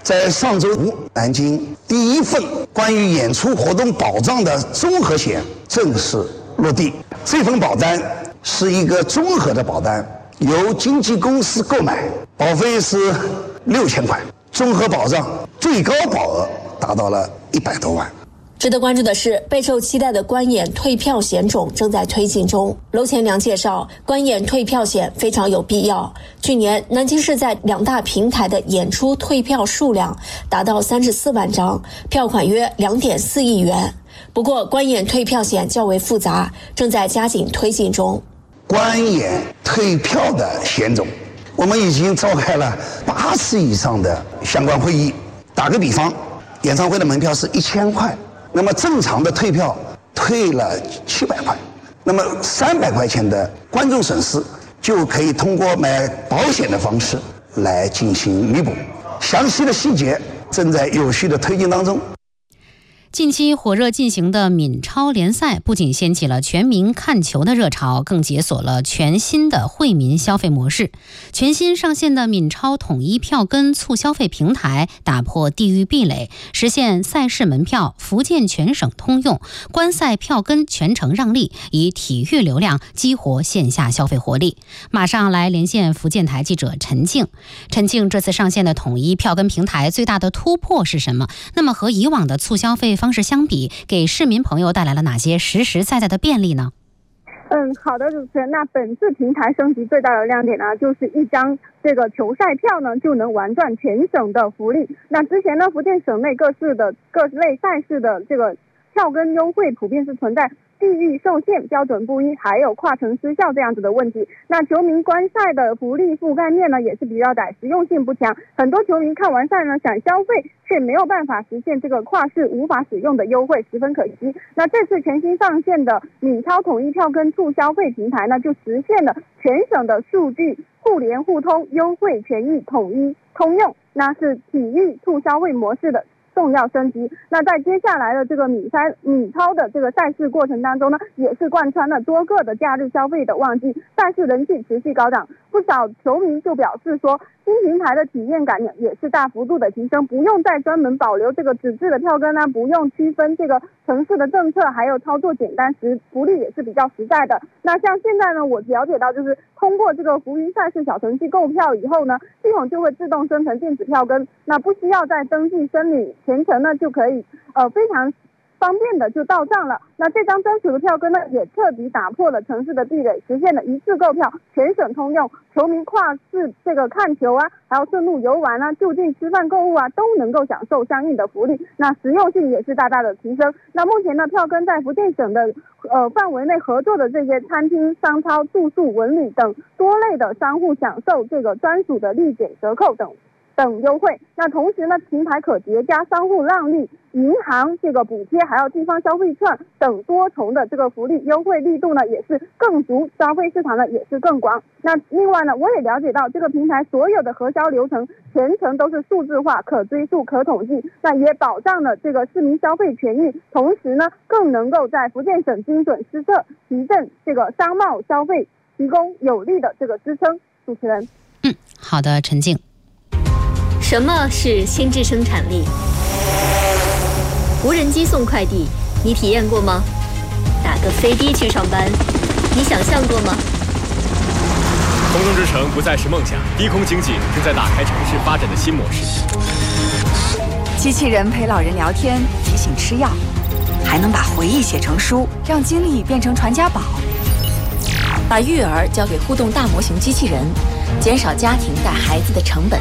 在上周五，南京第一份关于演出活动保障的综合险正式落地。这份保单是一个综合的保单，由经纪公司购买，保费是6000块，综合保障最高保额达到了100多万。 值得关注的是，备受期待的观演退票险种正在推进中。楼前良介绍，观演退票险非常有必要。去年，南京市在2大平台的演出退票数量达到34万张，票款约2.4亿元。不过，观演退票险较为复杂，正在加紧推进中。 观演退票的险种，我们已经召开了8次以上的相关会议。打个比方，演唱会的门票是1000块。那么正常的退票退了700块，那么300块钱的观众损失就可以通过买保险的方式来进行弥补。详细的细节正在有序的推进当中。 近期火热进行的闽超联赛不仅掀起了全民看球的热潮，更解锁了全新的惠民消费模式。全新上线的闽超统一票根促消费平台打破地域壁垒，实现赛事门票福建全省通用，观赛票根全程让利，以体育流量激活线下消费活力。马上来连线福建台记者陈静。陈静，这次上线的统一票根平台最大的突破是什么？那么和以往的促消费方式相比，给市民朋友带来了哪些实实在在的便利呢？ 好的，主持人。那本次平台升级最大的亮点呢，就是一张这个球赛票呢就能玩转全省的福利。那之前呢，福建省内各类赛事的这个票根优惠普遍是存在地域受限、标准不一，还有跨城失效这样子的问题。那球迷观赛的福利覆盖面呢也是比较窄，实用性不强。很多球迷看完赛呢想消费，却没有办法实现这个跨市无法使用的优惠，十分可惜。那这次全新上线的闽超统一票根促消费平台呢，就实现了全省的数据互联互通，优惠权益统一通用，那是体育促消费模式的重要升级。那在接下来的这个闽超的这个赛事过程当中呢，也是贯穿了多个的假日消费的旺季，赛事人气持续高涨。不少球迷就表示说，新平台的体验感也是大幅度的提升，不用再专门保留这个纸质的票根啊，不用区分这个城市的政策，还有操作简单，福利也是比较实在的。那像现在呢，我了解到就是通过这个福云赛事小程序购票以后呢，系统就会自动生成电子票根，那不需要再登记申领，全程呢就可以非常方便的就到账了。那这张专属的票根呢，也彻底打破了城市的壁垒，实现了一次购票全省通用，球迷跨市这个看球啊，还有顺路游玩啊，就近吃饭购物啊，都能够享受相应的福利。那实用性也是大大的提升。那目前呢，票根在福建省的范围内合作的这些餐厅、商超、住宿、文旅等多类的商户享受这个专属的立减折扣等优惠。那同时呢，平台可叠加商户让利、银行这个补贴，还有地方消费券等多重的这个福利优惠力度呢，也是更足，消费市场呢也是更广。那另外呢，我也了解到这个平台所有的核销流程全程都是数字化、可追溯、可统计，那也保障了这个市民消费权益，同时呢，更能够在福建省精准施策，提振这个商贸消费，提供有力的这个支撑。主持人， 好的，陈静。 什么是心智生产力？无人机送快递，你体验过吗？打个飞的去上班，你想象过吗？ 空中之城不再是梦想，低空经济正在打开城市发展的新模式。 机器人陪老人聊天，提醒吃药，还能把回忆写成书，让经历变成传家宝。 把育儿交给互动大模型机器人，减少家庭带孩子的成本。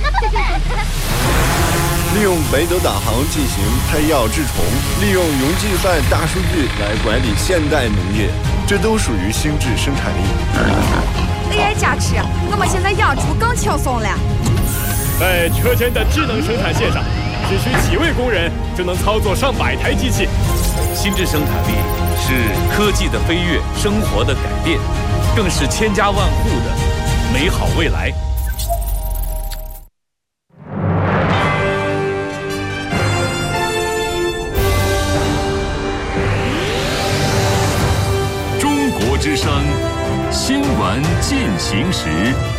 利用北斗导航进行配药治虫，利用云计算大数据来管理现代农业，这都属于心智生产力。 AI 加持，我们现在养猪更轻松了。 在车间的智能生产线上，只需几位工人就能操作上百台机器。 心智生产力是科技的飞跃，生活的改变，更是千家万户的美好未来。 中国之声，新闻进行时。